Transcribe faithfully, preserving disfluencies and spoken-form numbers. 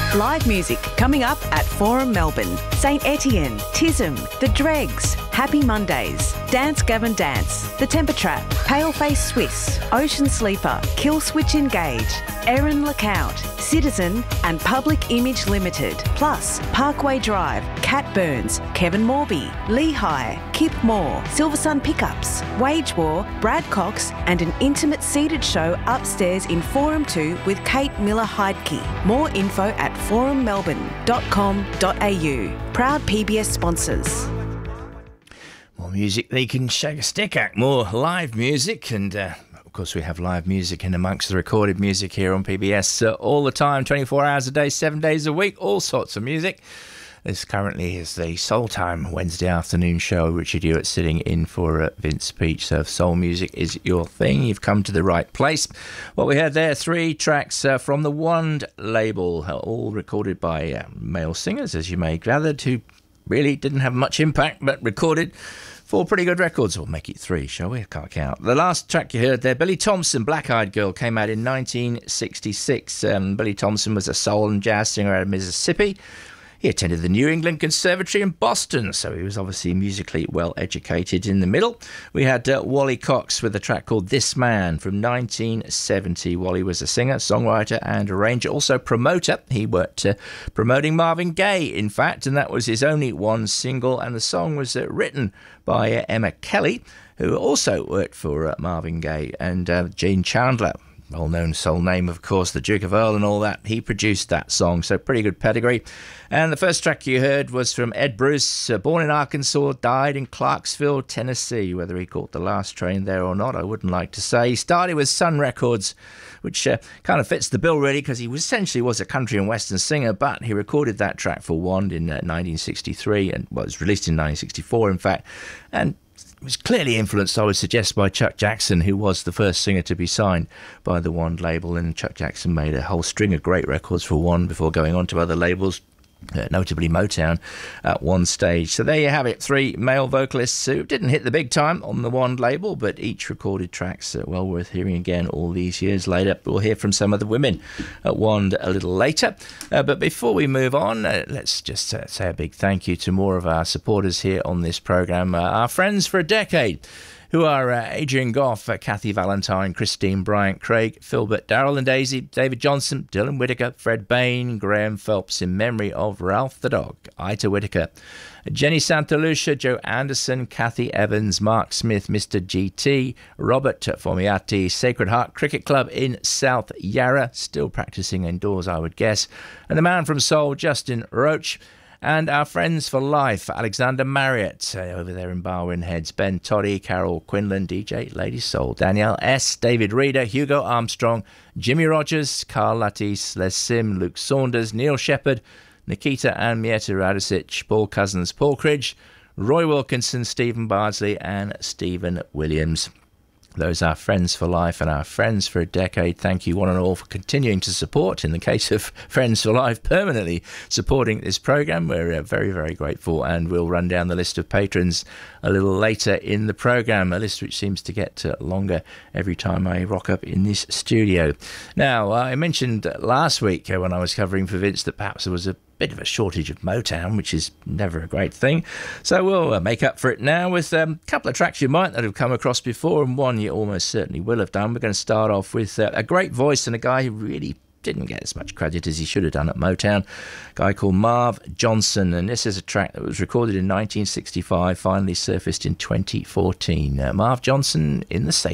Live music coming up at Forum Melbourne. Saint Etienne, Tism, The Dregs, Happy Mondays, Dance Gavin Dance, The Temper Trap, Paleface Swiss, Ocean Sleeper, Kill Switch Engage, Erin LeCount, Citizen and Public Image Limited. Plus Parkway Drive, Cat Burns, Kevin Morby, Lehigh, Kip Moore, Silver Sun Pickups, Wage War, Brad Cox and an intimate seated show upstairs in Forum two with Kate Miller-Heidke. More info at forum melbourne dot com dot a u. Proud P B S sponsors. More music they can shake a stick at. More live music and... Uh Of course, we have live music in amongst the recorded music here on P B S uh, all the time, twenty-four hours a day, seven days a week, all sorts of music. This currently is the Soul Time Wednesday afternoon show. Richard Hewitt sitting in for uh, Vince Peach. So if soul music is your thing, you've come to the right place. What we heard there, three tracks uh, from the Wand label, uh, all recorded by uh, male singers, as you may gather, who really didn't have much impact, but recorded four pretty good records. We'll make it three, shall we? I can't count. The last track you heard there, Billy Thompson, Black Eyed Girl, came out in nineteen sixty-six. Um, Billy Thompson was a soul and jazz singer out of Mississippi. He attended the New England Conservatory in Boston, so he was obviously musically well educated. In the middle, we had uh, Wally Cox with a track called This Man from nineteen seventy. Wally was a singer, songwriter and arranger, also promoter. He worked uh, promoting Marvin Gaye, in fact, and that was his only one single, and the song was uh, written by uh, Emma Kelly, who also worked for uh, Marvin Gaye, and uh, Gene Chandler. Well-known soul name, of course, the Duke of Earl and all that. He produced that song, so pretty good pedigree. And the first track you heard was from Ed Bruce, uh, born in Arkansas, died in Clarksville, Tennessee. Whether he caught the last train there or not, I wouldn't like to say. He started with Sun Records, which uh, kind of fits the bill, really, because he was, essentially was a country and western singer, but he recorded that track for Wand in uh, nineteen sixty-three, and well, it was released in nineteen sixty-four, in fact, and it was clearly influenced, I would suggest, by Chuck Jackson, who was the first singer to be signed by the Wand label. And Chuck Jackson made a whole string of great records for Wand before going on to other labels, uh, notably Motown, at one stage. So there you have it, three male vocalists who didn't hit the big time on the Wand label, but each recorded tracks uh, well worth hearing again all these years later. We'll hear from some of the women at Wand a little later. Uh, but before we move on, uh, let's just uh, say a big thank you to more of our supporters here on this programme, uh, our friends for a decade, who are uh, Adrian Goff, uh, Kathy Valentine, Christine Bryant, Craig, Philbert, Darrell and Daisy, David Johnson, Dylan Whittaker, Fred Bain, Graham Phelps, in memory of Ralph the Dog, Ita Whittaker, Jenny Santa Lucia, Joe Anderson, Kathy Evans, Mark Smith, Mister G T, Robert Formiati, Sacred Heart Cricket Club in South Yarra, still practising indoors, I would guess, and the man from Seoul, Justin Roach, and our friends for life, Alexander Marriott, uh, over there in Barwon Heads, Ben Toddy, Carol Quinlan, D J Lady Soul, Danielle S., David Reeder, Hugo Armstrong, Jimmy Rogers, Carl Lattis, Les Sim, Luke Saunders, Neil Shepherd, Nikita and Mieta Radicic, Paul Cousins, Paul Cridge, Roy Wilkinson, Stephen Bardsley and Stephen Williams. Those are friends for life and our friends for a decade. Thank you one and all for continuing to support. In the case of Friends for Life, permanently supporting this programme. We're uh, very, very grateful, and we'll run down the list of patrons a little later in the programme, a list which seems to get uh, longer every time I rock up in this studio. Now, uh, I mentioned last week uh, when I was covering for Vince that perhaps there was a bit of a shortage of Motown, which is never a great thing. So we'll uh, make up for it now with um, a couple of tracks you might not have come across before, and one you almost certainly will have done. We're going to start off with uh, a great voice and a guy who really didn't get as much credit as he should have done at Motown, a guy called Marv Johnson, and this is a track that was recorded in nineteen sixty-five, finally surfaced in twenty fourteen. Uh, Marv Johnson in the same